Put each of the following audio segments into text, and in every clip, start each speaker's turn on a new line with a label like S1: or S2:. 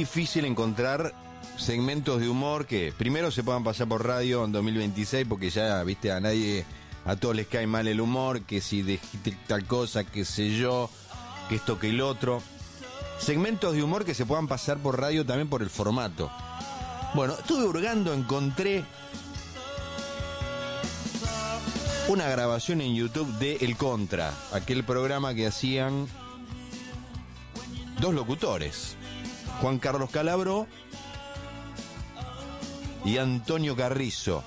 S1: difícil encontrar segmentos de humor que primero se puedan pasar por radio en 2026, porque ya, viste, a todos les cae mal el humor, que si dijiste tal cosa, que sé yo, que esto, que el otro. Segmentos de humor que se puedan pasar por radio también por el formato. Bueno, estuve hurgando, encontré una grabación en YouTube de El Contra, aquel programa que hacían dos locutores, Juan Carlos Calabro y Antonio Carrizo.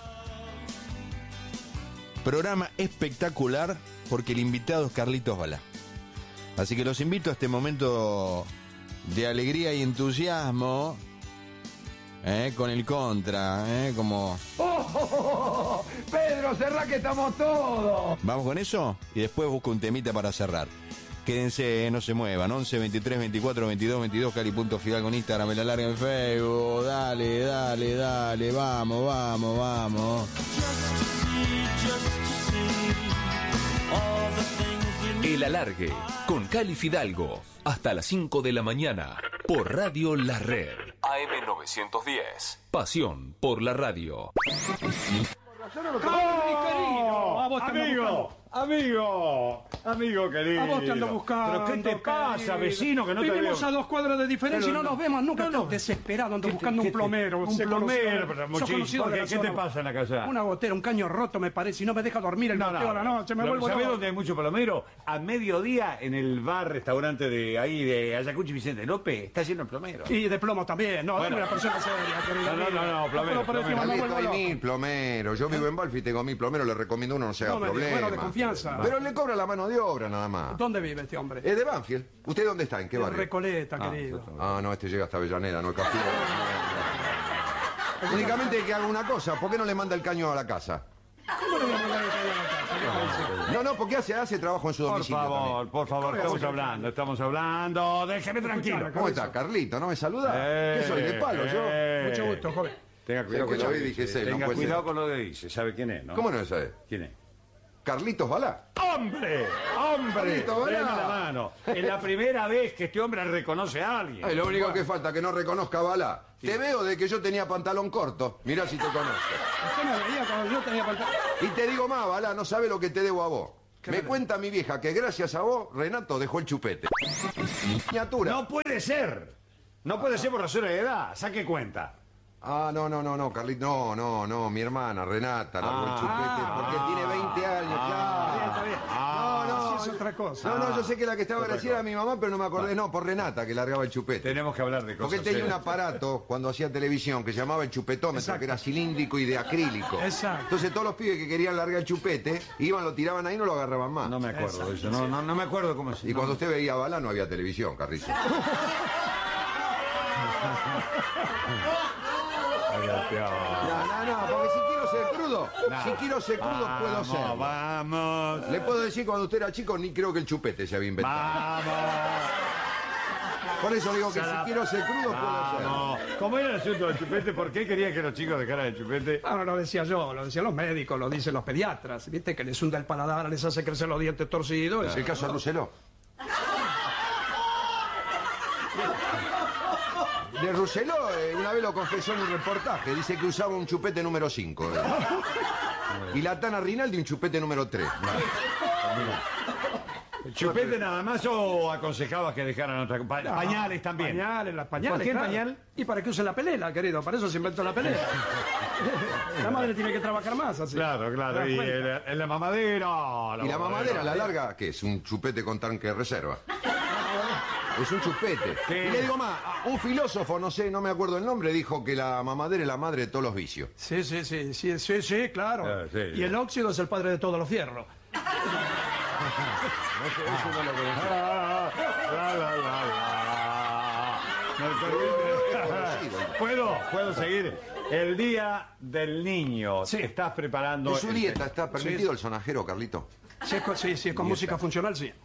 S1: Programa espectacular porque el invitado es Carlitos Balá. Así que los invito a este momento de alegría y entusiasmo con El Contra, como...
S2: Pedro, cerrá que estamos todos.
S1: ¿Vamos con eso? Y después busco un temita para cerrar. Quédense, no se muevan. 11 23 24 22 22, Cali.Fidalgo en Instagram, Me La Larga en Facebook. Dale, vamos.
S3: El Alargue, con Cali Fidalgo, hasta las 5 de la mañana, por Radio La Red. AM 910, pasión por la radio.
S2: Amigo querido.
S4: A vos te ando buscando.
S2: ¿Pero qué te pasa, vecino, que no te veo?
S4: Vivimos a 2 cuadras de diferencia y no nos vemos nunca.
S2: No.
S4: Estoy desesperado, ando buscando un plomero.
S2: Un plomero, pero muchísimo. ¿Qué te pasa en la casa?
S4: Una gotera, un caño roto me parece, y no me deja dormir el goteo a la noche. Me vuelvo
S2: ¿Sabés
S4: loco.
S2: dónde hay mucho plomero? A mediodía en el bar-restaurante de ahí de Ayacucho y Vicente López. Está lleno de plomero.
S4: Y de plomo también. No,
S2: Bueno.
S4: dame una persona seria, querida.
S2: No, plomero.
S5: Carlito, hay 1000 plomeros. Yo vivo en Balfi y tengo 1000 plomeros. Le recomiendo uno, no se haga problema.
S4: Bueno, de confianza.
S5: Pero le cobra la mano de obra nada más.
S4: ¿Dónde vive este hombre?
S5: Es de Banfield. ¿Usted dónde está? ¿En qué
S4: En
S5: barrio?
S4: Recoleta, querido.
S5: Ah, no, este llega hasta Avellaneda, no es Castillo. Únicamente hay que haga una cosa. ¿Por qué no le manda el caño a la casa?
S4: ¿Cómo le voy a mandar el caño a la casa? ¿Qué parece?
S5: No, porque hace trabajo en su domicilio también.
S2: Por favor, estamos hablando. Déjeme tranquilo.
S5: ¿Cómo está, Carlito? ¿No me saluda? ¿Qué soy, de palo yo?
S4: Mucho gusto, joven.
S2: Tenga cuidado
S5: que
S2: con
S5: lo
S2: lo
S5: vi,
S2: que
S5: dije,
S2: dice.
S5: no
S2: Tenga
S5: puede
S2: cuidado
S5: ser.
S2: con lo que dice. ¿Sabe quién es, no?
S5: ¿Cómo no lo sabe?
S2: ¿Quién es?
S5: Carlitos Balá.
S2: ¡Hombre!
S5: Carlito, Balá.
S2: Deme la mano. Es la primera vez que este hombre reconoce a alguien.
S5: Ay, lo único que falta que no reconozca a Balá. Te veo de que yo tenía pantalón corto. Mirá si te conozco.
S4: Usted me veía cuando yo tenía pantalón.
S5: Y te digo más, Balá, no sabe lo que te debo a vos.
S4: ¿Qué
S5: Me
S4: me
S5: cuenta mi vieja que gracias a vos, Renato dejó el chupete. Miniatura.
S2: No puede ser. No puede ser por razones de edad. Saque cuenta.
S5: Ah, no, Carlito. No, mi hermana, Renata, largó el chupete porque tiene 20 años, claro.
S4: Está bien.
S5: No,
S4: Sí, es otra cosa.
S5: No, yo sé que la que estaba agradecida era mi mamá, pero no me acordé. No, por Renata, que largaba el chupete.
S2: Tenemos que hablar de cosas.
S5: Porque él tenía un
S2: serias.
S5: aparato cuando hacía televisión que se llamaba el chupetómetro,
S4: Exacto.
S5: que era cilíndrico y de acrílico.
S4: Exacto.
S5: Entonces todos los pibes que querían largar el chupete, iban, lo tiraban ahí y no lo agarraban más.
S2: No me acuerdo de eso. No me acuerdo cómo se
S5: Y cuando usted veía a Balá no había televisión, Carrizo. No, porque si quiero ser crudo, puedo ser.
S2: Vamos.
S5: Le puedo decir, cuando usted era chico, ni creo que el chupete se había inventado.
S2: Vamos.
S5: Por eso digo que si quiero ser crudo, puedo ser.
S2: Vamos. ¿Cómo era el asunto del chupete? ¿Por qué quería que los chicos dejaran el chupete?
S4: No lo decía yo, lo decían los médicos, lo dicen los pediatras. ¿Viste? Que les hunda el paladar, les hace crecer los dientes torcidos.
S5: ¿Es el caso de Rousselot? De Rousselot, una vez lo confesó en un reportaje. Dice que usaba un chupete número 5. Y la Tana Rinaldi un chupete número 3.
S2: ¿El chupete nada más o aconsejabas que dejaran otra cosa? Pañales también.
S4: Las pañales.
S2: ¿Por qué
S4: claro.
S2: pañal?
S4: Y para que usen la pelela, querido. Para eso se inventó la pelela. La madre tiene que trabajar más así.
S2: Claro.
S4: ¿Te das
S2: Y
S4: cuenta?
S2: en la mamadera.
S5: Y la mamadera, la larga, ¿qué es? Un chupete con tanque de reserva. Es un chupete.
S2: ¿Qué?
S5: Y le digo más, un filósofo, no me acuerdo el nombre, dijo que la mamadera es la madre de todos los vicios.
S4: Sí, claro.
S2: Sí.
S4: Y el óxido es el padre de todos los fierros.
S5: Eso no lo conocía.
S2: ¿Puedo seguir? El Día del Niño.
S4: Sí.
S2: ¿Estás preparando?
S5: ¿De su dieta está permitido el sonajero, Carlito?
S4: Sí, con música funcional, sí.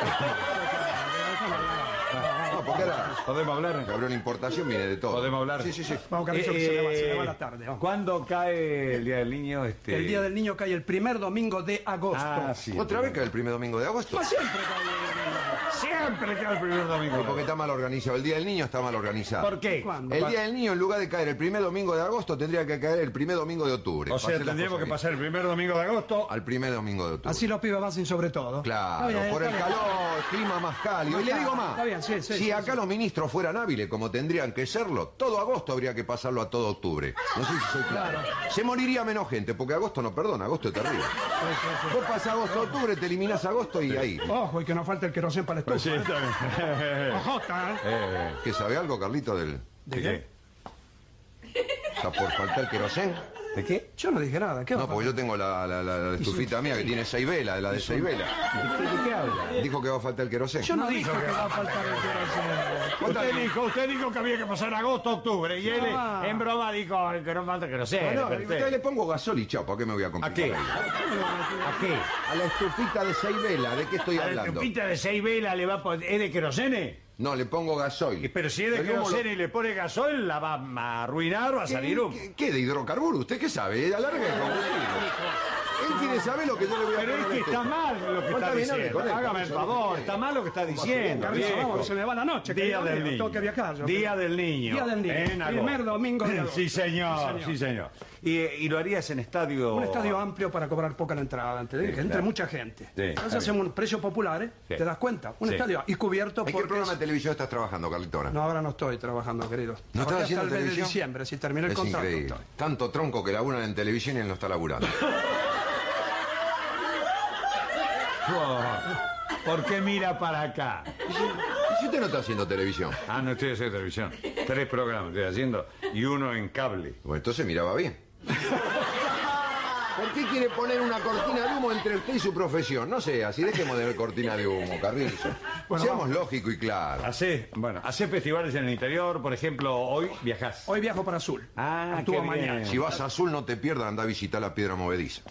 S5: No, porque ahora,
S2: ¿Podemos hablar?
S5: cabrón, la importación viene de todo.
S2: ¿Podemos hablar?
S5: Sí.
S4: Vamos, Carlitos, que se le va la tarde. Vamos.
S2: ¿Cuándo cae el Día del Niño?
S4: El Día del Niño cae el primer domingo de agosto.
S2: Ah, sí.
S5: ¿Otra vez que el primer domingo de agosto?
S4: Pues siempre cae el Día del Niño.
S2: Siempre queda el primer domingo.
S5: Y porque está mal organizado. El Día del Niño está mal organizado.
S2: ¿Por qué?
S4: ¿Cuándo?
S5: El Día del Niño, en lugar de caer el primer domingo de agosto, tendría que caer el primer domingo de octubre.
S2: O sea,
S5: Para hacer las
S2: tendríamos que
S5: cosas
S2: pasar el primer domingo de agosto.
S5: bien. Al primer domingo de octubre.
S4: Así los pibes hacen sobre todo.
S5: Claro,
S4: Está bien,
S5: por el
S4: está bien.
S5: calor, clima más cálido. Y le digo más,
S4: Está bien, sí,
S5: si acá los ministros fueran hábiles como tendrían que serlo, todo agosto habría que pasarlo a todo octubre. No sé si soy claro. Se moriría menos gente, porque agosto no perdona, agosto es terrible. Vos pasás agosto a octubre, te eliminás agosto y ahí.
S4: Ojo, y que no falte el querosén para la estufa.
S2: está bien.
S4: Ojota, ¿eh?
S5: ¿Qué sabe algo, Carlito, del...
S2: ¿De qué?
S5: Está por faltar el querosén?
S2: ¿De qué?
S4: Yo no dije nada. ¿Qué va
S5: No,
S4: a
S5: porque yo tengo la estufita mía que tiene 6 velas, la de 6 velas.
S2: ¿De qué habla?
S5: Dijo que va a faltar el querosén.
S4: Yo no dije que va a faltar el querosén.
S2: Usted dijo que había que pasar agosto a octubre y él
S4: Ah.
S2: en broma dijo que no falta que no sé.
S5: No, usted le pongo gasol y chao, ¿para qué me voy a complicar?
S2: ¿A qué? ¿A qué?
S5: A la estufita de 6 velas, ¿de qué estoy
S2: ¿A la
S5: hablando?
S2: estupita de 6 velas le va a poner... ¿Es de querosene?
S5: No, le pongo gasoil.
S2: Pero si es de
S5: El humo
S2: querosene y le pone gasoil, la va a arruinar, va a salir humo.
S5: ¿Qué de hidrocarburo? ¿Usted qué sabe? Alarga el combustible. Él quiere saber lo que yo le voy a
S2: Pero es
S5: poner
S2: que
S5: a usted.
S2: está mal lo que está
S5: Está bien, hable
S2: diciendo.
S5: con él,
S2: Hágame el
S5: eso
S2: favor,
S5: dice.
S2: está mal lo que está diciendo.
S4: Carrizo,
S2: viejo.
S4: vamos, se me va la noche.
S2: Día
S4: querido
S2: del
S4: amigo,
S2: niño.
S4: tengo que viajar. yo.
S2: Día del niño.
S4: Día del niño.
S2: En agosto.
S4: Primer domingo de agosto.
S2: Sí, señor. Sí, señor. Y lo harías en estadio...
S4: Un estadio amplio para cobrar poca la entrada, antes de que entre
S2: claro.
S4: mucha gente.
S2: Sí,
S4: Entonces
S2: está
S4: hacemos un precio popular,
S2: Sí.
S4: ¿te das cuenta? Un
S2: Sí.
S4: estadio y cubierto
S5: ¿En qué
S4: por...
S5: programa de televisión estás trabajando, Carlito, ahora?
S4: No, ahora no estoy trabajando, querido.
S5: ¿No estás
S4: Ahora
S5: haciendo
S4: hasta el mes de
S5: televisión?
S4: diciembre, si termina el
S5: Es
S4: contrato.
S5: increíble.
S4: estoy.
S5: Tanto tronco que laburan en televisión y él no está laburando.
S2: ¿Por qué mira para acá?
S5: ¿Y si usted no está haciendo televisión?
S2: Ah, no estoy haciendo televisión. 3 programas estoy haciendo y uno en cable.
S5: Bueno, entonces miraba bien. ¿Por qué quiere poner una cortina de humo entre usted y su profesión? No sé, así dejemos de ver cortina de humo, Carrizo. Seamos lógicos y claros.
S2: Hace festivales en el interior, por ejemplo, hoy viajás.
S4: Hoy viajo para Azul.
S2: Ah,
S4: Actúo
S2: qué
S4: mañana.
S2: bien.
S5: Si vas a Azul, no te pierdas, anda a visitar la Piedra Movediza.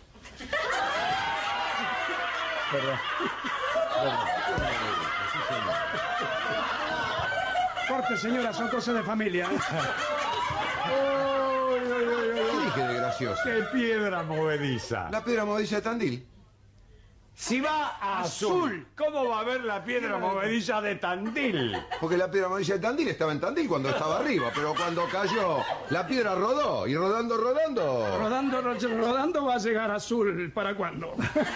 S4: Corte, señora, son cosas de familia. ¿eh?
S5: ¿Qué dije de gracioso?
S2: ¡Qué piedra movediza!
S5: La Piedra Movediza de Tandil.
S2: Si va a Azul, ¿cómo va a ver la piedra movediza de Tandil?
S5: Porque la Piedra Movediza de Tandil estaba en Tandil cuando estaba arriba, pero cuando cayó, la piedra rodó, y rodando...
S4: Rodando va a llegar a Azul. ¿Para cuándo?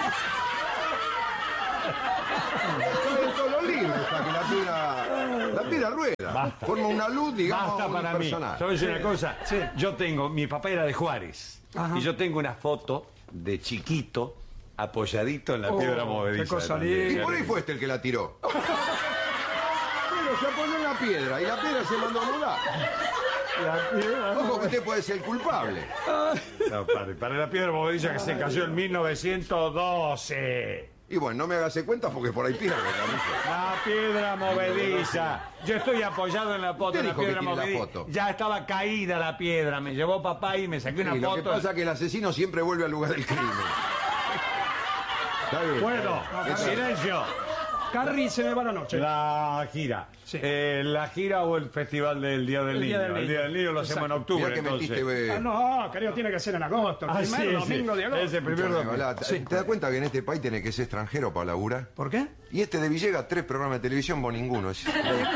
S5: En todos los libros está que la piedra rueda.
S2: Basta.
S5: Forma una luz, digamos,
S2: Basta para mí.
S5: unipersonal.
S2: ¿Sabes una cosa?
S4: Sí.
S2: Yo tengo, mi papá era de Juárez,
S4: Ajá.
S2: y yo tengo una foto de chiquito apoyadito en la piedra movediza.
S4: qué cosa
S2: de Tandil.
S5: Y por ahí fue este el que la tiró. Bueno, se apoyó en la piedra y la piedra se mandó a mudar. Ojo que usted puede ser el culpable.
S2: No, para la piedra movediza que se cayó en 1912.
S5: Y bueno, no me hagas cuenta porque por ahí pierde, Carlizo.
S2: La piedra movediza. Yo estoy apoyado en la foto
S5: Usted
S2: de la
S5: dijo que
S2: piedra
S5: tiene la
S2: movediza.
S5: foto.
S2: Ya estaba caída la piedra. Me llevó papá y me saqué una
S5: Y lo que
S2: foto.
S5: pasa es que el asesino siempre vuelve al lugar del crimen. Está bien.
S2: Bueno,
S5: Está bien.
S2: silencio.
S4: Carri, se me va la noche.
S2: La gira.
S4: Sí.
S2: La gira o el festival del Día del
S4: El
S2: Niño.
S4: Día del
S2: El Día del Niño lo hacemos en
S4: Exacto.
S2: octubre.
S5: Mirá que
S2: entonces.
S5: metiste...
S4: Ah, no, querido, tiene que ser en agosto. El
S2: Ah,
S4: primer
S2: sí,
S4: domingo
S2: sí.
S4: de agosto.
S2: Ese primer
S5: Escúchame,
S2: domingo.
S5: Balá, ¿te das cuenta que en este país tiene que ser extranjero para laburar?
S4: ¿Por qué?
S5: Y este de Villegas, 3 programas de televisión, vos ninguno.
S2: No soy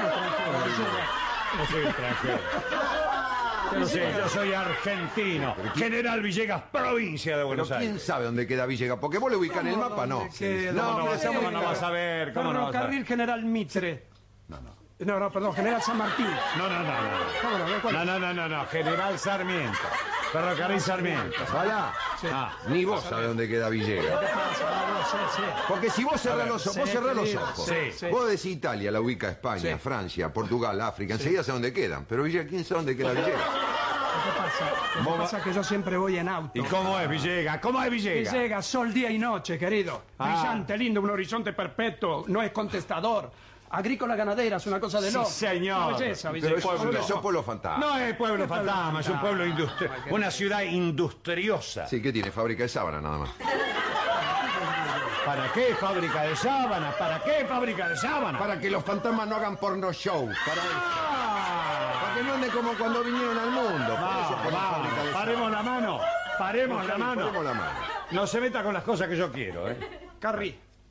S2: extranjero. Yo soy argentino. General Villegas, provincia de
S5: Pero
S2: Buenos
S5: ¿quién
S2: Aires.
S5: sabe dónde queda Villegas? Porque vos le ubicás en el mapa, ¿no?
S4: ¿Dónde queda?
S5: No,
S2: ¿Cómo
S5: pero
S2: no,
S5: esa
S2: cómo no
S5: música-
S2: vas a ver? ¿Cómo no vas a ver?
S4: Ferrocarril General Mitre. No, perdón, General San Martín.
S2: No.
S4: ¿Cómo no? ¿Cuál?
S2: No. General Sarmiento. Ferrocarril Sarmiento.
S5: Balá, ni vos sabés dónde queda Villegas.
S4: ¿Qué pasa? No, sí.
S5: Porque si vos cerrás los ojos,
S4: Sí,
S5: vos cerrás los
S4: querido,
S5: ojos.
S2: sí.
S5: Vos decís Italia, la ubica España,
S4: Sí.
S5: Francia, Portugal, África, enseguida sé dónde quedan. Pero Villegas, ¿quién sabe dónde queda Villegas?
S4: ¿Qué pasa? Lo que pasa es que yo siempre voy en auto.
S2: ¿Y cómo es Villegas? ¿Cómo es Villegas?
S4: Llega sol, día y noche, querido. Brillante, lindo, un horizonte perpetuo, no es contestador. Agrícola ganadera, es una cosa de
S2: Sí,
S4: loco.
S2: señor.
S4: Una belleza,
S5: Pero
S4: Villegas.
S5: eso es pueblo fantasma.
S2: No es pueblo fantasma, es un pueblo industrial. Una ciudad industriosa.
S5: Sí, ¿qué tiene? Fábrica de sábana nada más.
S2: ¿Para qué fábrica de sábanas? ¿Para qué fábrica de sábanas?
S5: Para que los fantasmas no hagan porno show. Para que no anden como cuando vinieron al mundo. Por eso ponen fábrica de
S2: Paremos la mano. Paremos la mano.
S5: Ponemos la mano.
S2: No se meta con las cosas que yo quiero, ¿eh?
S4: Carri,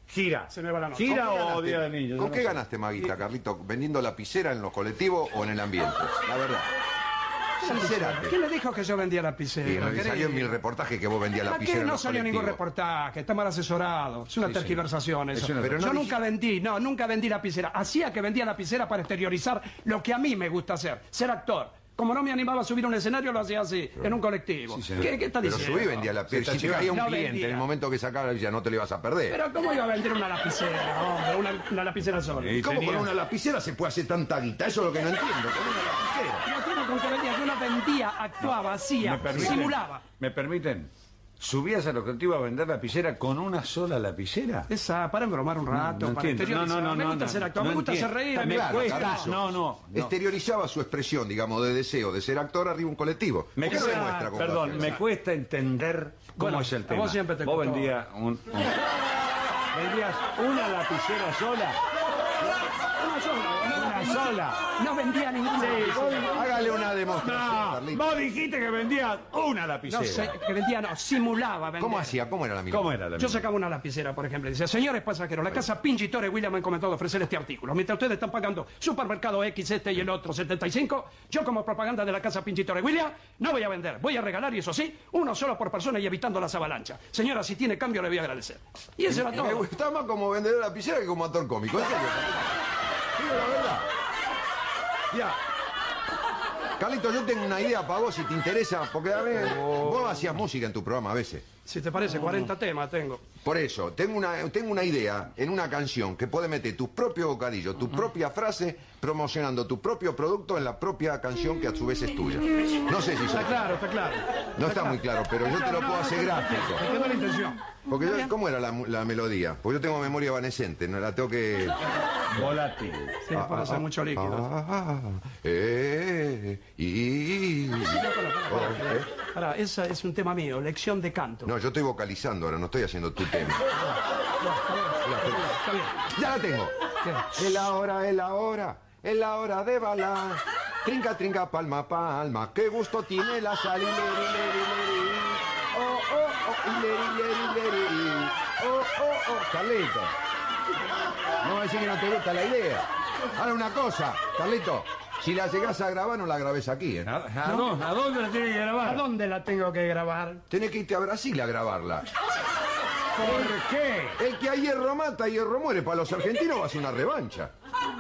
S2: Gira.
S4: Se me va la nota.
S2: ¿Gira
S5: ¿Con qué
S2: o
S5: ganaste?
S2: Día del Niño?
S5: ¿Con
S2: Yo
S5: qué
S2: no sé.
S5: ganaste, Maguita, Carlito? ¿Vendiendo lapicera en los colectivos o en el ambiente? La verdad. Sincerate.
S4: ¿Quién le dijo que yo vendía lapicera?
S5: Y salió en
S4: querido?
S5: mi reportaje que vos vendías
S4: ¿Para
S5: lapicera
S4: qué
S5: en
S4: no
S5: los
S4: salió ningún
S5: colectivos.
S4: reportaje? Está mal asesorado. Es una tergiversación eso.
S5: Pero no
S4: yo
S5: dij-
S4: nunca vendí lapicera. Hacía que vendía lapicera para exteriorizar lo que a mí me gusta hacer, ser actor. Como no me animaba a subir a un escenario, lo hacía así, en un colectivo. ¿Qué está
S5: Pero
S4: diciendo?
S5: subí y vendía lapicera. Si te
S2: chiva.
S5: caía un
S4: No
S5: cliente
S4: vendía.
S5: en el momento que sacaba ya no te lo ibas a perder.
S4: Pero ¿cómo iba a vender una lapicera, hombre? Una lapicera sola.
S2: Y
S5: ¿Cómo
S2: tenía-
S5: con una lapicera se puede hacer tanta guita? Eso es lo que no entiendo. Con una lapicera.
S4: No tiene con qué vendía. Yo no vendía, actuaba, hacía, simulaba.
S2: ¿Me permiten? ¿Subías al colectivo a vender lapicera con una sola lapicera?
S4: Esa, para embromar un rato,
S2: No
S4: para
S2: entiendo.
S4: exteriorizar. Me gusta ser actor, me gusta hacer reír.
S2: Me
S5: Claro,
S2: cuesta.
S5: Carrizo.
S2: No.
S5: Exteriorizaba su expresión, digamos, de deseo de ser actor arriba de un colectivo.
S2: Me
S5: ¿Por qué no
S2: cuesta-
S5: demuestra cómo
S2: perdón,
S5: hace?
S2: me cuesta entender cómo
S4: Bueno,
S2: es el
S4: a
S2: tema.
S4: vos siempre te
S2: Vos
S4: costó.
S2: vendías vendías una lapicera sola.
S4: Una sola.
S2: Una sola.
S4: No vendía ninguna lapicera.
S5: Hágale una demostración,
S2: No,
S5: Carlito.
S2: vos dijiste que vendías una
S4: No
S2: lapicera.
S4: sé, que vendía, no, simulaba vender.
S5: ¿Cómo hacía? ¿Cómo era la misma?
S2: ¿Cómo era la
S4: Yo sacaba una lapicera, por ejemplo, y decía, señores pasajeros, la casa Pingitore William me ha encomendado ofrecer este artículo. Mientras ustedes están pagando supermercado X, este y el otro, 75, yo como propaganda de la casa Pingitore William no voy a vender, voy a regalar, y eso sí, uno solo por persona y evitando las avalanchas. Señora, si tiene cambio le voy a agradecer. Y eso era
S5: Me
S4: todo.
S5: gusta más como vendedor de lapicera que como actor cómico. ¿En serio? Digo la verdad. Ya. Carlito, yo tengo una idea para vos si te interesa, porque a ver, vos hacías música en tu programa a veces.
S4: Si te parece, 40 temas tengo.
S5: Por eso, tengo una idea en una canción que puede meter tu propio bocadillo, tu propia frase, promocionando tu propio producto en la propia canción que a su vez es tuya. No sé si
S4: Está
S5: soy
S4: claro, está claro.
S5: No está muy claro, pero yo te lo puedo hacer gráfico.
S4: Entiendo la intención.
S5: Porque yo, ¿cómo era la melodía? Porque yo tengo memoria evanescente, no la tengo que...
S2: Volátil.
S4: Sí, por hacer mucho líquido. Ahora, esa es un tema mío, lección de canto.
S5: No, yo estoy vocalizando ahora, no estoy haciendo tu tema.
S4: Está bien.
S5: Ya la tengo.
S4: ¿Qué?
S5: Es la hora, es la hora, es la hora de bailar. Trinca, trinca, palma, palma. Qué gusto tiene la sal. Ileri, leri, leri. Oh, oh, oh, ileri, leri, leri. Oh, oh, oh. Carlito. No va a decir que no te gusta la idea. Ahora una cosa, Carlito. Si la llegás a grabar, no la grabes aquí, ¿eh?
S2: ¿A dónde la tiene que
S4: ¿A
S2: grabar?
S4: dónde la tengo que grabar?
S5: Tenés que irte a Brasil a grabarla.
S2: ¿Por qué?
S5: El que a hierro mata, hierro muere. Para los argentinos va a ser una revancha.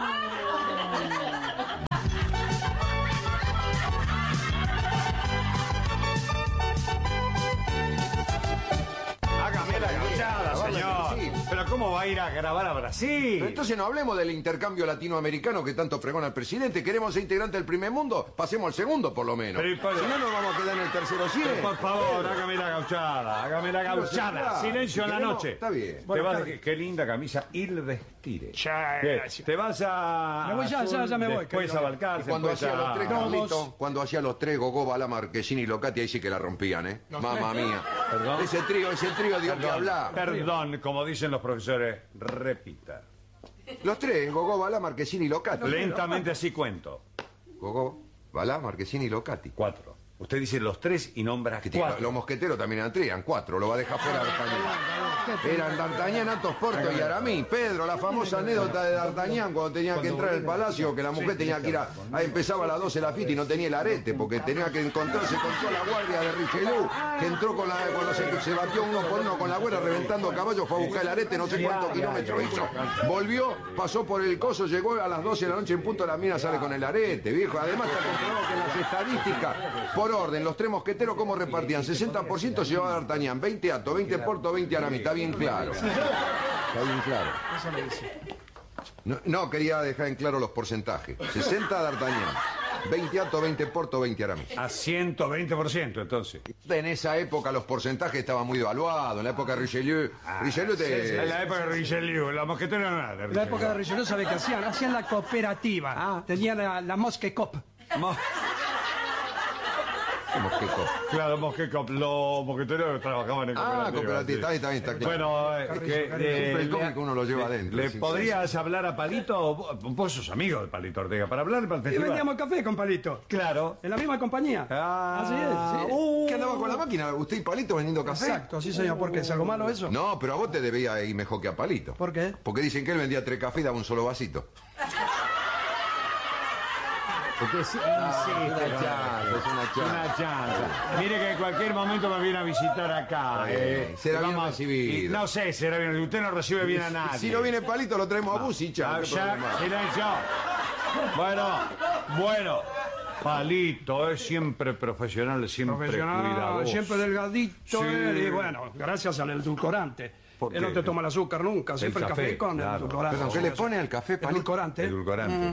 S2: Hágame la gauchada,
S5: Vamos a
S2: señor.
S5: Brasil.
S2: Pero ¿cómo va a ir a grabar a Brasil?
S5: Pero entonces no hablemos del intercambio latinoamericano que tanto pregona el presidente. ¿Queremos ser integrantes del primer mundo? Pasemos al segundo, por lo menos.
S2: Pero, ¿y por-
S5: Si no, nos vamos a quedar en el tercero 100.
S2: Por favor, hágame la gauchada, hágame la gauchada.
S5: Claro,
S2: Silencio
S5: si
S2: en la
S5: queremos-
S2: noche.
S5: está bien.
S2: Te vas, qué linda camisa, Il Vestire.
S4: Ya,
S2: ¿Qué?
S4: gracias.
S2: Te vas a...
S4: Me voy ya,
S2: Azul,
S4: ya me voy,
S2: Después
S4: querido.
S2: a Balcarce,
S5: Cuando
S2: después
S5: hacía
S2: a...
S5: los tres,
S4: No,
S5: Carlito,
S4: vos-
S5: cuando hacía los tres, Gogó, Bala, Marquesini y Locati, ahí sí que la rompían, ¿eh? Mamma mía.
S2: Perdón.
S5: Ese trío dio que hablar.
S2: Perdón, como dicen los profesores, repita.
S5: Los tres, Gogó, Bala, Marquesini y Locati.
S2: Lentamente así cuento.
S5: Gogó, Bala, Marquesini y Locati.
S2: 4. Usted dice los 3 y nombra
S5: Que tiene-
S2: 4.
S5: los mosqueteros también eran tres, eran 4, lo va a dejar fuera D'Artagnan. Eran D'Artagnan, Athos, Porto y Aramis. Pedro, la famosa anécdota de D'Artagnan cuando tenía que entrar al palacio, que la mujer tenía que ir a empezaba a las 12 la fiesta y no tenía el arete, porque tenía que encontrarse con toda la guardia de Richelieu, que entró cuando se batió uno por uno con la güera reventando caballos, fue a buscar el arete, no sé cuántos kilómetros hizo. Volvió, pasó por el coso, llegó a las 12 de la noche en punto, la mina sale con el arete, viejo. Además está comprobado que en las estadísticas, por orden, los tres mosqueteros, ¿cómo repartían? 60% llevaba D'Artagnan, 20 Athos, 20 Porto, 20 Aramis. Está bien claro. Está bien claro.
S4: Eso me dice.
S5: No, quería dejar en claro los porcentajes. 60 D'Artagnan, 20 Athos, 20 Porto, 20 Aramis.
S2: A 120% entonces.
S5: En esa época los porcentajes estaban muy devaluados. En la época de Richelieu,
S2: En la época de Richelieu, la mosquetera no era de
S4: En la época de
S2: Richelieu.
S4: Richelieu, ¿sabe qué hacían? Hacían la cooperativa. Tenían la Mosque Cop.
S5: Mosquecop.
S2: Claro, Mosquecop. Los mosqueteros trabajaban en cooperativa.
S5: Cooperativa, está bien, está claro.
S2: Bueno,
S5: Siempre el cómico uno lo lleva adentro.
S2: ¿Le
S5: sí,
S2: podrías hablar a Palito? Vos sos amigo de Palito Ortega. Para hablar para el
S4: Y
S2: festival.
S4: vendíamos café con Palito.
S2: Claro.
S4: En la misma compañía. Así es. Sí.
S5: ¿Qué andaba con la máquina? ¿Usted y Palito vendiendo café?
S4: Exacto, sí señor. ¿Por qué? ¿Es algo malo eso?
S5: No, pero a vos te debía ir mejor que a Palito.
S4: ¿Por qué?
S5: Porque dicen que él vendía 3 cafés y daba un solo vasito.
S2: Porque sí, una chanza. Mire que en cualquier momento me viene a visitar acá.
S5: Será bien recibido.
S2: No sé, será bien. Usted no recibe bien a nadie.
S5: Si no viene Palito, lo traemos a Busi, chao.
S2: Silencio. Bueno. Palito es siempre profesional, siempre cuidadoso.
S4: siempre delgadito.
S2: Sí.
S4: Y bueno, gracias al edulcorante.
S2: ¿Por
S4: Él no
S2: qué?
S4: te toma el azúcar nunca, siempre el café con
S2: claro.
S4: edulcorante.
S5: Perdón, ¿qué le pone al café, Palito?
S4: Edulcorante.
S2: Edulcorante.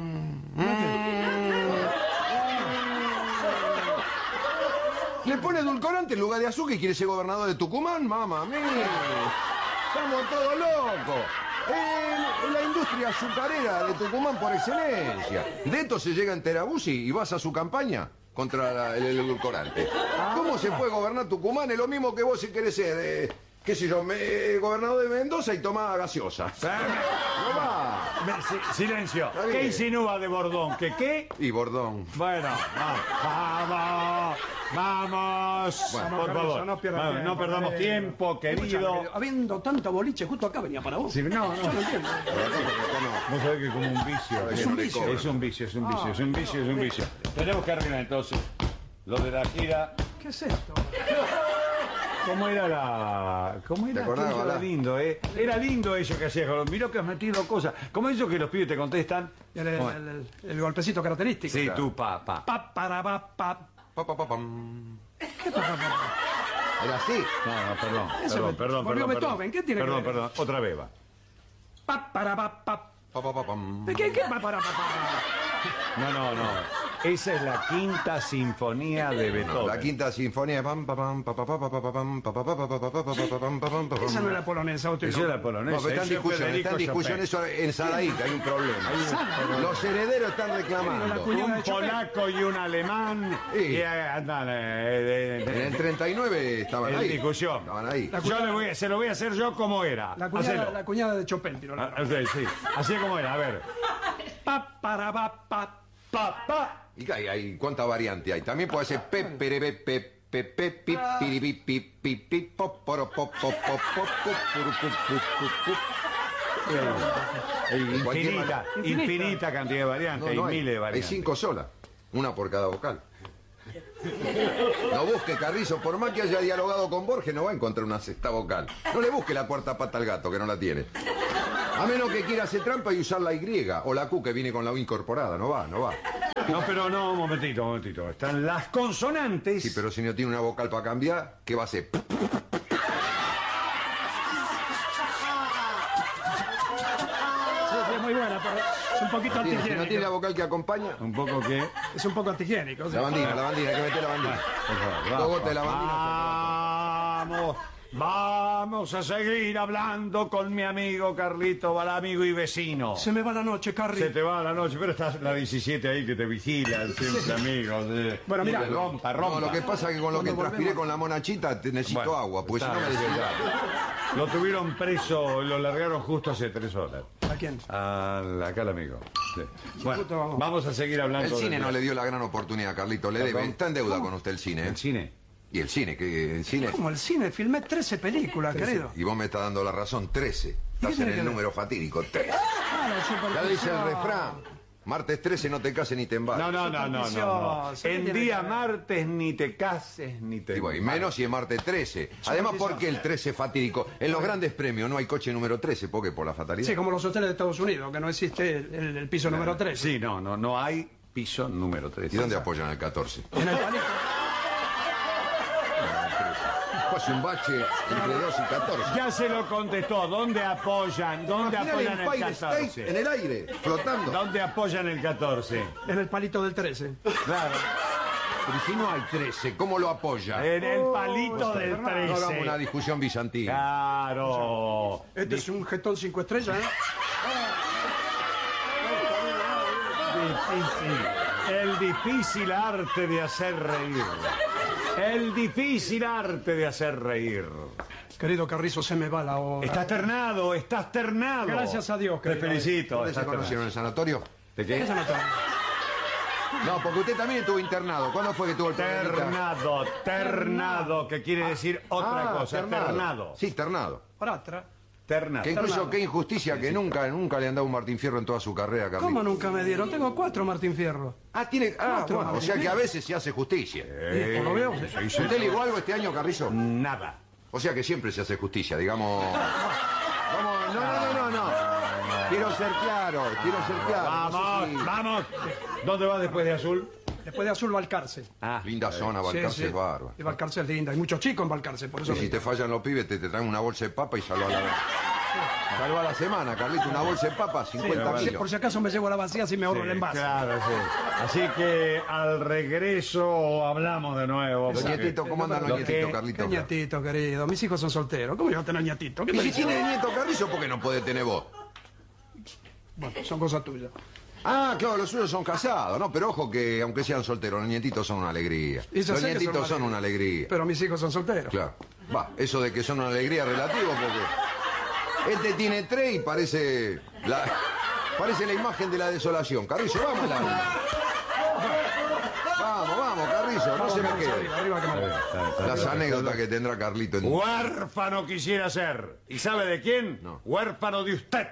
S5: ¿Le pone edulcorante en lugar de azúcar y quiere ser gobernador de Tucumán? Mamá mía. Estamos todos locos. La industria azucarera de Tucumán por excelencia. De esto se llega en Terabusi y vas a su campaña contra el edulcorante. ¿Cómo se puede gobernar Tucumán? Es lo mismo que vos si querés ser, qué sé yo, gobernador de Mendoza y tomar gaseosa. No va.
S2: Silencio.
S5: Está bien.
S2: ¿Qué insinúa de Bordón? ¿Qué?
S5: Y Bordón.
S2: Bueno, vamos. Por favor. No perdamos tiempo, querido.
S4: Habiendo tanta boliche, justo acá venía para vos.
S2: Sí, no.
S4: Yo no entiendo.
S2: Vos sabés que como un vicio.
S5: Es un vicio.
S2: Es un vicio. Tenemos que arreglar entonces lo de la gira.
S4: ¿Qué es esto?
S2: ¿Cómo era?
S5: ¿Te acordás,
S2: Aquello era
S5: Balá?
S2: lindo, ¿eh? Era lindo eso que hacías. Mirá que has metido cosas. ¿Cómo eso que los pibes te contestan?
S4: El golpecito característico.
S2: Sí, tú, pa.
S4: Pa, para, pa.
S5: Pa, pa, pa, pam.
S4: ¿Qué pasa?
S5: Era así.
S2: No, perdón.
S4: Volvió Beethoven, ¿qué tiene que ver?
S2: Perdón. Otra vez va.
S4: Pa, para, pa.
S5: Pa, pa, pa, pam.
S4: ¿Qué pa, para, pa?
S2: No. Esa es la quinta sinfonía de Beethoven.
S5: La quinta sinfonía. Pam, pa, pam, pa, pa, pa, pa, pa, pam, pa, pa, pa, pa, pa, pa, pa, pa, pa, pam, pa, pam, pa, pam.
S4: Esa no era polonesa, usted.
S2: Esa era polonesa.
S5: No, pero está en discusión, eso en Sadaíta hay un problema. Los herederos están reclamando.
S2: Un polaco y un alemán.
S5: Sí.
S2: Y andan
S5: En el 39 estaban
S2: en
S5: ahí.
S2: discusión.
S5: Estaban ahí.
S2: Se lo voy a hacer yo como era. Hacelo.
S4: La cuñada de Chopin, tiró la.
S2: Sí, así como era, a ver.
S4: Pa, para, pa.
S5: ¿Y hay cuánta variante hay? También puede ser pepere, pepe, pip, piripi, pip, pip, pip, pop, poro, pop, pop, pop, pop, pop, puru, pup, pup, pup, pup.
S2: Infinita cantidad de variantes, hay miles de
S5: hay
S2: variantes.
S5: 5 solas, una por cada vocal. No busque Carrizo, por más que haya dialogado con Borges, no va a encontrar una sexta vocal. No le busque la cuarta pata al gato, que no la tiene. A menos que quiera hacer trampa y usar la Y o la Q que viene con la U incorporada. No va.
S2: No, pero no, un momentito. Están las consonantes.
S5: Sí, pero si no tiene una vocal para cambiar, ¿qué va a hacer?
S4: Sí, es muy buena, pero es un poquito
S5: Si no tiene la
S4: antihigiénico.
S5: vocal que acompaña,
S2: Un poco que...
S4: Es un poco antihigiénico.
S5: la bandina, hay que meter la bandina.
S2: Por favor,
S5: Dos gotas de la bandina.
S2: Vamos a seguir hablando con mi amigo Carlito Balá, amigo y vecino.
S4: Se me va la noche, Carri.
S2: Se te va la noche, pero está la 17 ahí que te vigila, siempre amigos.
S4: Bueno, mira,
S2: rompa.
S5: No, lo que pasa es que con lo que
S4: Cuando
S5: transpiré
S4: volvemos-
S5: con la monachita necesito
S2: Bueno,
S5: agua, porque si
S2: está
S5: no me
S2: bien.
S5: deshidrato.
S2: Lo tuvieron preso, lo largaron justo hace 3 horas.
S4: ¿A quién?
S2: Acá el amigo. Sí. Bueno,
S4: Justo vamos.
S2: vamos a seguir hablando.
S5: El cine
S2: de-
S5: no le dio la gran oportunidad, Carlito, le debe. Está en deuda con usted el cine. ¿eh?
S2: ¿El cine?
S5: Y el cine, que el cine.
S4: Como el cine, filmé 13 películas, querido.
S5: Y vos me estás dando la razón, 13. Estás
S4: tiene
S5: en
S4: que
S5: el
S4: ver?
S5: número fatídico, 13.
S4: Claro,
S5: Ya dice el
S4: supervisión.
S5: refrán. Martes 13 no te cases ni te embarques.
S2: No.
S4: Supersticioso, ¿qué
S2: En
S4: tiene
S2: día
S4: que ver?
S2: martes ni te cases ni te...
S5: Y bueno, y menos si es martes 13. Además, ¿por qué el 13 fatídico? En los grandes premios no hay coche número 13, ¿por qué? Por la fatalidad.
S4: Sí, como los hoteles de Estados Unidos, que no existe el piso número 3.
S2: Sí, no hay piso número 3.
S5: ¿Y dónde apoyan el 14?
S4: En el palito.
S5: Pues un bache entre 2 y 14.
S2: Ya se lo contestó. ¿Dónde apoyan? ¿Dónde
S5: Imaginá
S2: apoyan
S5: el
S2: el
S5: Empire State
S2: 14?
S5: en el aire, flotando.
S2: ¿Dónde apoyan el 14?
S4: En el palito del 13.
S2: Claro.
S5: Pero si no hay 13, ¿cómo lo apoya?
S2: En el palito del
S5: No hagamos una
S2: 13.
S5: discusión bizantina.
S2: Claro.
S4: Este es un jetón 5 estrellas, ¿eh?
S2: Difícil. El difícil arte de hacer reír. El difícil arte de hacer reír.
S4: Querido Carrizo, se me va la hora.
S2: Estás ternado, estás ternado.
S4: Gracias a Dios,
S2: Te
S4: querido.
S2: felicito.
S5: ¿Dónde se
S2: estás
S5: conocieron? ¿En el sanatorio?
S2: ¿De qué?
S4: Eso no está.
S5: No, porque usted también estuvo internado. ¿Cuándo fue que tuvo el problemita?
S2: Ternado, que quiere decir otra cosa. Ternado.
S5: Sí, ternado.
S4: Para atrás.
S2: Ternado.
S5: Que incluso
S4: Ternado.
S5: qué injusticia que nunca le han dado un Martín Fierro en toda su carrera, Carlito.
S4: ¿Cómo nunca me dieron? Tengo 4 Martín Fierro.
S5: Tiene.
S4: Cuatro,
S5: Bueno, o sea que a veces se hace justicia.
S4: Por lo veo. Sí.
S5: ¿Usted ligó algo este año, Carrizo?
S2: Nada.
S5: O sea que siempre se hace justicia, digamos. Vamos, no. Quiero ser claro.
S2: Vamos,
S5: No sé
S2: vamos. ¿Dónde vas después de azul?
S4: Después de Azul, Valcarce.
S5: si- Linda zona, Balcarce es bárbaro.
S4: Y Valcarce es linda. Hay muchos chicos en Valcarce, por eso.
S5: Y si te fallan los pibes, te traen una bolsa de papa y salva la semana, Carlito. Una bolsa de papa, 50
S4: Por
S5: kilos.
S4: si acaso me llevo la vacía, si me ahorro el envase.
S2: Claro, sí. Así que al regreso hablamos de nuevo.
S5: Los
S2: porque-
S5: nietitos, ¿cómo andan los
S2: Lo que-
S5: nietitos,
S4: Qué
S5: Carlito?
S4: nietito, querido. Mis hijos son solteros. ¿Cómo yo voy a tener nietito? ¿Qué
S5: Y
S4: me
S5: si
S4: dice?
S5: tiene nieto Carrizo, ¿por qué no puede tener vos?
S4: Bueno, son cosas tuyas.
S5: Claro, los suyos son casados, ¿no? Pero ojo que, aunque sean solteros, los nietitos son una alegría.
S4: Y yo
S5: Los
S4: sé que
S5: nietitos son una alegría.
S4: Pero mis hijos son solteros.
S5: Claro. Eso de que son una alegría es relativo, porque este tiene 3 y parece la imagen de la desolación. Carrizo, vamos Vamos, Carrizo, no se me quede.
S4: Arriba que me-
S5: Las anécdotas que tendrá Carlito en...
S2: Huérfano quisiera ser. ¿Y sabe de quién?
S5: No.
S2: Huérfano de usted.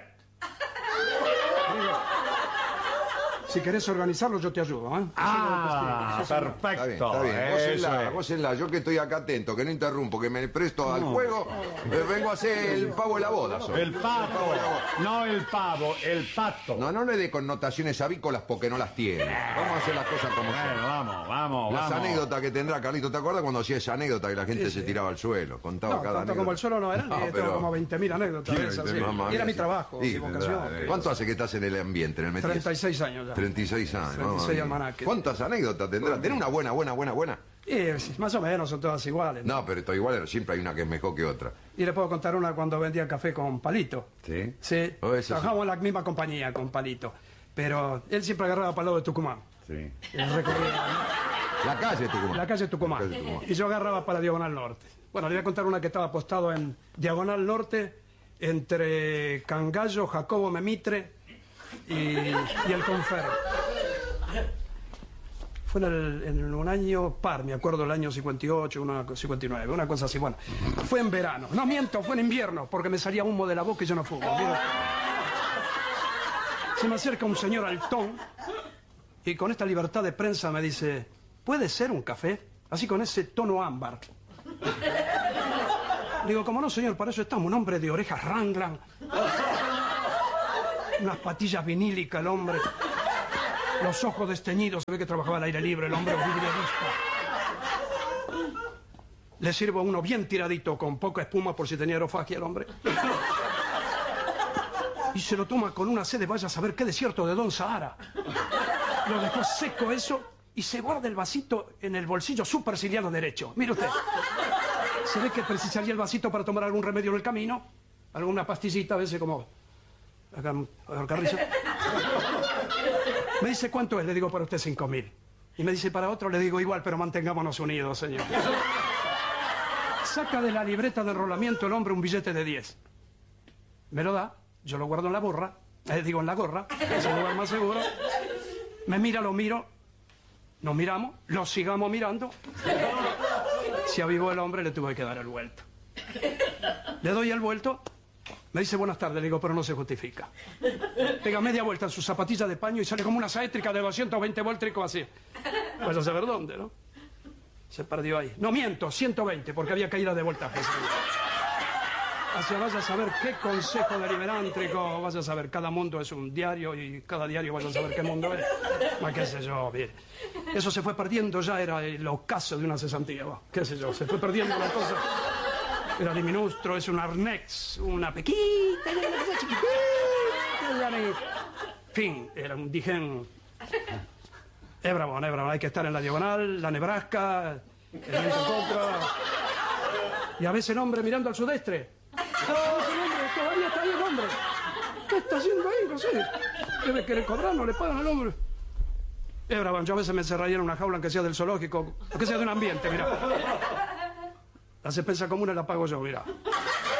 S4: Si querés organizarlo, yo te ayudo, ¿eh?
S2: Perfecto.
S5: Está bien.
S2: Eso es.
S5: Gócenla. Yo que estoy acá atento, que no interrumpo, que me presto al juego, vengo a hacer el pavo de la boda. soy.
S2: El pato. No el pavo, el pato.
S5: No le dé connotaciones avícolas porque no las tiene. Vamos a hacer las cosas como son.
S2: Bueno, vamos.
S5: Las anécdotas que tendrá Carlito, ¿te acuerdas cuando hacía esa anécdota que la gente se tiraba al suelo? Contaba
S4: No,
S5: cada
S4: tanto
S5: anécdota.
S4: como el suelo no era, tengo
S5: pero-
S4: como 20.000 anécdotas de esas, sí.
S5: Mamá
S4: Y era
S5: mía,
S4: mi
S5: sí.
S4: trabajo,
S5: Sí,
S4: mi vocación.
S5: ¿Cuánto hace que estás en el ambiente, en el metiche?
S4: 36 años ya.
S5: 36 años.
S4: 36
S5: mamá mía.
S4: almanaques.
S5: ¿Cuántas anécdotas tendrá? ¿Tenés una buena?
S4: Más o menos, son todas iguales.
S5: No, pero estoy igual, siempre hay una que es mejor que otra.
S4: Y le puedo contar una cuando vendía café con Palito.
S2: ¿Sí?
S4: Sí,
S5: Oh, eso sí.
S4: trabajamos en la misma compañía con Palito. Pero él siempre agarraba para el lado de Tucumán.
S2: Sí.
S4: Él recorría
S5: La calle Tucumán.
S4: la calle Tucumán.
S5: La calle Tucumán.
S4: Y yo agarraba para Diagonal Norte. Bueno, le voy a contar una que estaba apostado en Diagonal Norte entre Cangallo, Jacobo Memitre y el Confer. Fue en un año par, me acuerdo, el año 58, 59, una cosa así. Bueno, fue en verano. No miento, fue en invierno, porque me salía humo de la boca y yo no fumo. Mira. Se me acerca un señor altón y con esta libertad de prensa me dice, ¿puede ser un café? Así con ese tono ámbar. Digo, como no, señor, para eso estamos, un hombre de orejas Wrangler, unas patillas vinílicas el hombre, los ojos desteñidos, se ve que trabajaba al aire libre, el hombre vidrialista. Le sirvo uno bien tiradito, con poca espuma por si tenía aerofagia el hombre. Y se lo toma con una sed de vaya a saber qué desierto de Don Sahara. Lo dejó seco eso y se guarda el vasito en el bolsillo superciliado derecho. Mire usted. Se ve que precisaría el vasito para tomar algún remedio en el camino. Alguna pastillita, a veces como... Acá, Carrizo. Me dice, ¿cuánto es? Le digo, para usted 5.000. Y me dice, para otro, le digo, igual, pero mantengámonos unidos, señor. Saca de la libreta de enrolamiento el hombre un billete de 10. Me lo da, yo lo guardo en la gorra, en la gorra, que es el lugar más seguro. Me mira, lo miro, nos miramos, lo sigamos mirando. Se avivó el hombre, le tuve que dar el vuelto. Le doy el vuelto, me dice buenas tardes, le digo, pero no se justifica. Pega media vuelta en su zapatilla de paño y sale como una saétrica de 220 voltricos así. Pues a saber dónde, ¿no? Se perdió ahí. No miento, 120, porque había caída de voltaje. Hacia vaya a saber qué consejo deliberántrico, vaya a saber, cada mundo es un diario y cada diario vaya a saber qué mundo es. Qué sé yo, mire. Eso se fue perdiendo, ya era el ocaso de una cesantía, qué sé yo, se fue perdiendo la cosa. Era diminustro, es un arnex, una pequita, una cosa chiquitita. Fin, era un digen. Es bravo, hay que estar en la diagonal, la Nebraska, el viento en contra. Y a veces el hombre mirando al sudeste. Todavía está ahí el hombre. ¿Qué está haciendo ahí? No sé. Debe querer cobrar, no le pagan al hombre. Bravo, yo a veces me encerraría en una jaula, aunque sea del zoológico, aunque sea de un ambiente, mira. Las expensas comunes las pago yo, mira.